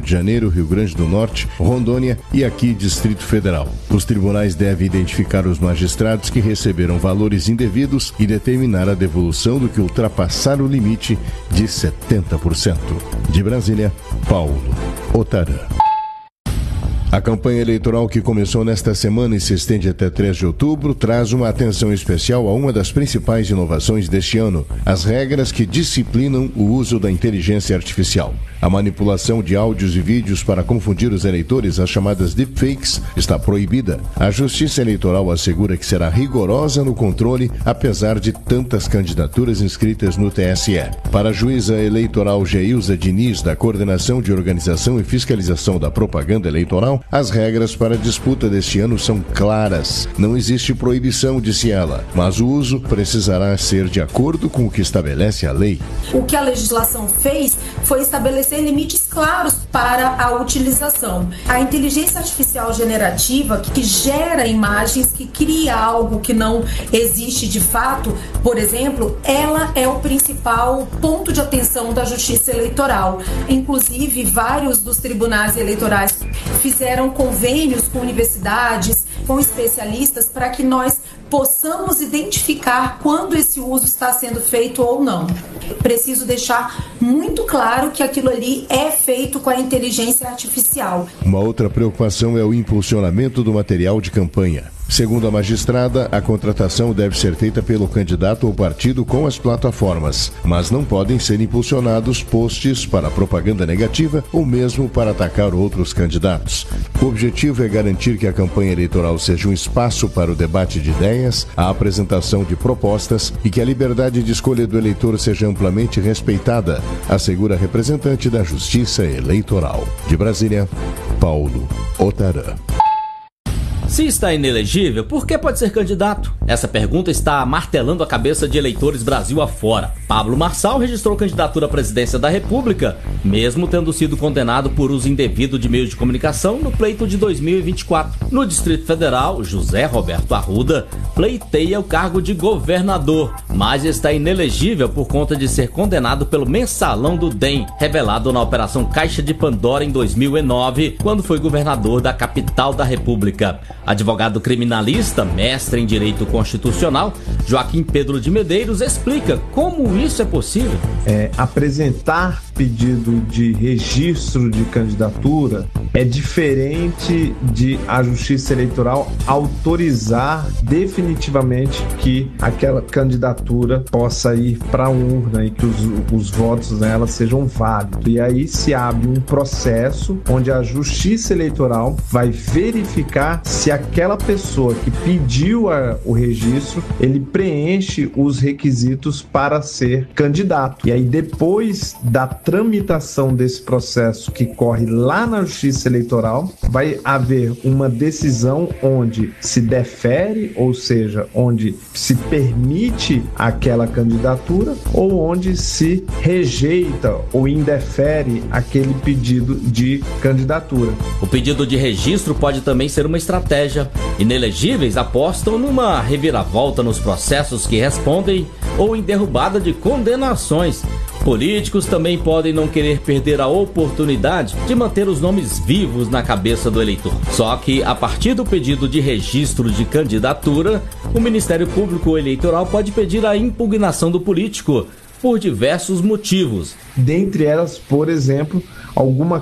de Janeiro, Rio Grande do Norte, Rondônia e aqui Distrito Federal. Os tribunais devem identificar os magistrados que receberam valores indevidos e determinar a devolução do que ultrapassar o limite de 70%. De Brasília, Paulo Otarã. A campanha eleitoral que começou nesta semana e se estende até 3 de outubro traz uma atenção especial a uma das principais inovações deste ano, as regras que disciplinam o uso da inteligência artificial. A manipulação de áudios e vídeos para confundir os eleitores, as chamadas deepfakes, está proibida. A Justiça Eleitoral assegura que será rigorosa no controle, apesar de tantas candidaturas inscritas no TSE. Para a juíza eleitoral Geilza Diniz, da Coordenação de Organização e Fiscalização da Propaganda Eleitoral, as regras para a disputa deste ano são claras. Não existe proibição, disse ela, mas o uso precisará ser de acordo com o que estabelece a lei. O que a legislação fez foi estabelecer limites claros para a utilização. A inteligência artificial generativa, que gera imagens, que cria algo que não existe de fato, por exemplo, ela é o principal ponto de atenção da Justiça Eleitoral. Inclusive, vários dos tribunais eleitorais fizeram convênios com universidades, com especialistas, para que nós possamos identificar quando esse uso está sendo feito ou não. Preciso deixar muito claro que aquilo ali é feito com a inteligência artificial. Uma outra preocupação é o impulsionamento do material de campanha. Segundo a magistrada, a contratação deve ser feita pelo candidato ou partido com as plataformas, mas não podem ser impulsionados posts para propaganda negativa ou mesmo para atacar outros candidatos. O objetivo é garantir que a campanha eleitoral seja um espaço para o debate de ideias, a apresentação de propostas e que a liberdade de escolha do eleitor seja amplamente respeitada, assegura a representante da Justiça Eleitoral. De Brasília, Paulo Otarã. Se está inelegível, por que pode ser candidato? Essa pergunta está martelando a cabeça de eleitores Brasil afora. Pablo Marçal registrou candidatura à presidência da República, mesmo tendo sido condenado por uso indevido de meios de comunicação no pleito de 2024. No Distrito Federal, José Roberto Arruda pleiteia o cargo de governador, mas está inelegível por conta de ser condenado pelo mensalão do DEM, revelado na Operação Caixa de Pandora em 2009, quando foi governador da capital da República. Advogado criminalista, mestre em Direito Constitucional, Joaquim Pedro de Medeiros explica como isso é possível. Apresentar pedido de registro de candidatura é diferente de a Justiça Eleitoral autorizar definitivamente que aquela candidatura possa ir para a urna e que os votos dela sejam válidos. E aí se abre um processo onde a Justiça Eleitoral vai verificar se aquela pessoa que pediu o registro, ele preenche os requisitos para ser candidato. E aí depois da tramitação desse processo que corre lá na Justiça Eleitoral, vai haver uma decisão onde se defere, ou seja, onde se permite aquela candidatura ou onde se rejeita ou indefere aquele pedido de candidatura. O pedido de registro pode também ser uma estratégia. Inelegíveis apostam numa reviravolta nos processos que respondem ou em derrubada de condenações. Políticos também podem não querer perder a oportunidade de manter os nomes vivos na cabeça do eleitor. Só que, a partir do pedido de registro de candidatura, o Ministério Público Eleitoral pode pedir a impugnação do político por diversos motivos. Dentre elas, por exemplo, alguma